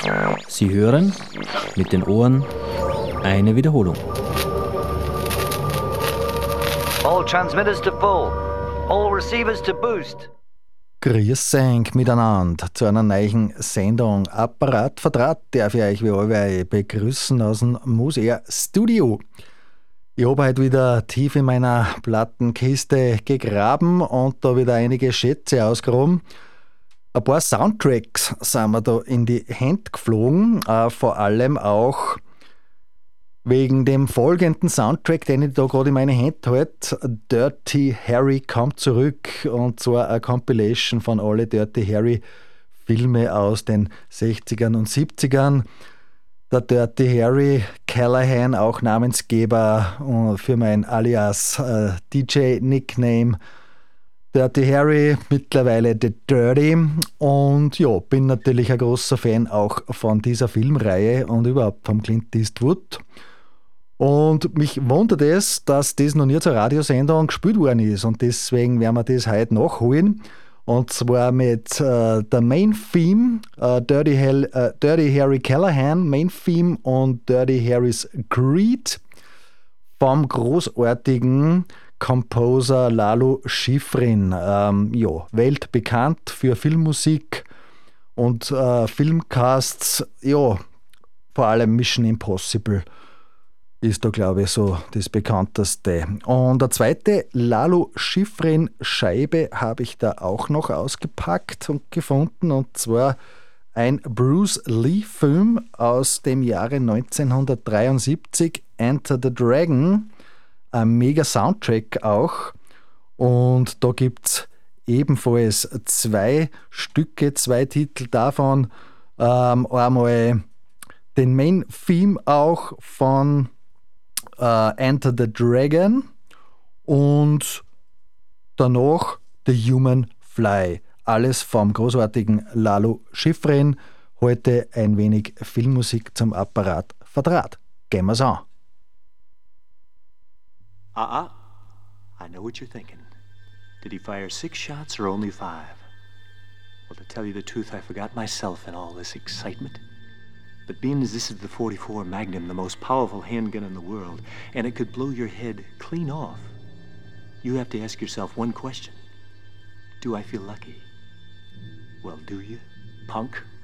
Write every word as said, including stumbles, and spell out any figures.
Sie hören mit den Ohren eine Wiederholung. All transmitters to full. All receivers to boost. Grüß euch miteinander zu einer neuen Sendung Apparat Verdraht darf ich euch wie allweil begrüßen aus dem Museum Studio. Ich habe heute wieder tief in meiner Plattenkiste gegraben und da wieder einige Schätze ausgehoben. Ein paar Soundtracks sind mir da in die Hände geflogen, äh, vor allem auch wegen dem folgenden Soundtrack, den ich da gerade in meine Hände halte. Dirty Harry kommt zurück, und zwar eine Compilation von alle Dirty Harry Filme aus den sechzigern und siebzigern. Der Dirty Harry Callahan, auch Namensgeber für mein alias äh, D J-Nickname Dirty Harry, mittlerweile The Dirty, und ja, bin natürlich ein großer Fan auch von dieser Filmreihe und überhaupt vom Clint Eastwood. Und mich wundert es, dass das noch nie zur Radiosendung gespielt worden ist, und deswegen werden wir das heute nachholen. Und zwar mit äh, der Main Theme, äh, Dirty, Hell, äh, Dirty Harry Callahan, Main Theme und Dirty Harry's Greed vom großartigen Composer Lalo Schifrin. Ähm, ja, weltbekannt für Filmmusik und äh, Filmcasts, ja, vor allem Mission Impossible ist da, glaube ich, so das bekannteste. Und eine zweite Lalo Schifrin Scheibe habe ich da auch noch ausgepackt und gefunden, und zwar ein Bruce Lee Film aus dem Jahre neunzehnhundertdreiundsiebzig, Enter the Dragon, ein mega Soundtrack auch, und da gibt es ebenfalls zwei Stücke, zwei Titel davon, ähm, einmal den Main Theme auch von Uh, Enter the Dragon und danach The Human Fly. Alles vom großartigen Lalo Schifrin. Heute ein wenig Filmmusik zum Apparat Verdraht. Gehen wir's an. Uh-uh. I know what you're thinking. Did he fire six shots or only five? Well, to tell you the truth, I forgot myself in all this excitement. But being as this is the forty-four Magnum, the most powerful handgun in the world, and it could blow your head clean off, you have to ask yourself one question. Do I feel lucky? Well, do you, punk?